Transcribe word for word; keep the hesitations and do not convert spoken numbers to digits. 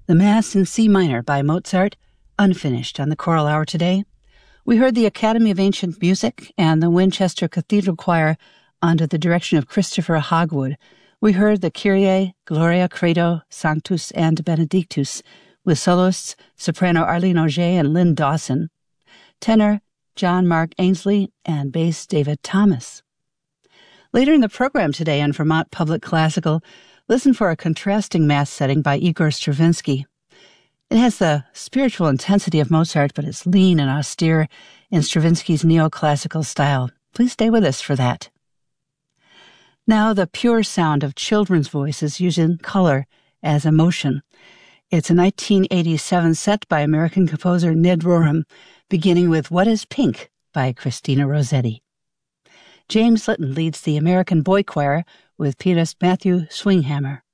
The Mass in C minor by Mozart, unfinished on the Choral Hour today. We heard the Academy of Ancient Music and the Winchester Cathedral Choir under the direction of Christopher Hogwood. We heard the Kyrie, Gloria, Credo, Sanctus, and Benedictus with soloists soprano Arlene Auger and Lynn Dawson, tenor John Mark Ainsley, and bass David Thomas. Later in the program today on Vermont Public Classical, listen for a contrasting Mass setting by Igor Stravinsky. It has the spiritual intensity of Mozart, but it's lean and austere in Stravinsky's neoclassical style. Please stay with us for that. Now, the pure sound of children's voices using color as emotion. It's a nineteen eighty-seven set by American composer Ned Rorem, beginning with What is Pink by Christina Rossetti. James Litton leads the American Boy Choir with pianist Matthew Swinghammer.